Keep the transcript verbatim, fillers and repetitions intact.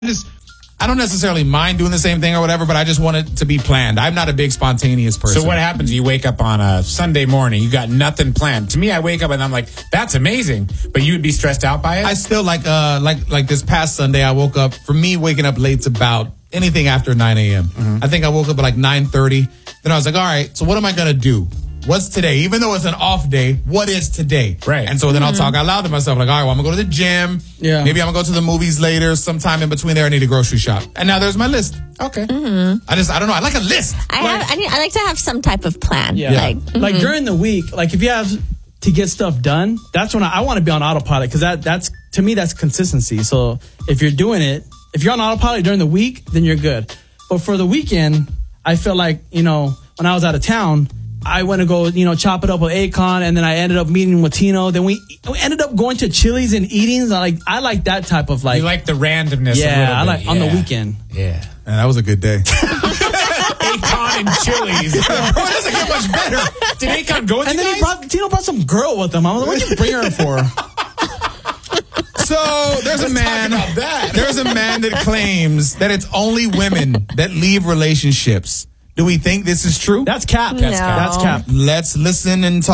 just, I don't necessarily mind doing the same thing or whatever, but I just want it to be planned. I'm not a big spontaneous person. So what happens? You wake up on a Sunday morning, you got nothing planned. To me, I wake up and I'm like, that's amazing. But you would be stressed out by it? I still like, uh, like, like this past Sunday, I woke up, for me, waking up late's about anything after nine a.m. Mm-hmm. I think I woke up at like nine thirty. Then I was like, all right, so what am I going to do? What's today? Even though it's an off day, what is today? Right. And so then mm-hmm. I'll talk out loud to myself, like, all right, well, I'm going to go to the gym. Yeah. Maybe I'm going to go to the movies later. Sometime in between there, I need a grocery shop. And now there's my list. Okay. Mm-hmm. I just, I don't know. I like a list. I Like- have. I, need, I like to have some type of plan. Yeah. Like, Like mhm. during the week, like if you have to get stuff done, that's when I, I want to be on autopilot because that that's to me that's consistency. So if you're doing it, if you're on autopilot during the week, then you're good. But for the weekend, I feel like, you know, when I was out of town, I went to go, you know, chop it up with Akon, and then I ended up meeting with Tino. Then we, we ended up going to Chili's and eating. I like I like that type of like. You like the randomness a yeah, little I bit. like on the Yeah. weekend. Yeah. Man, that was a good day. Akon and Chili's. Bro, it doesn't get much better. Did Akon go with And you then he guys? brought Tino brought some girl with him. I was like, what'd you bring her for? So there's a Let's man. talk about that. There's a man that claims that it's only women that leave relationships. Do we think this is true? That's cap. That's That's cap. cap. Let's listen and talk.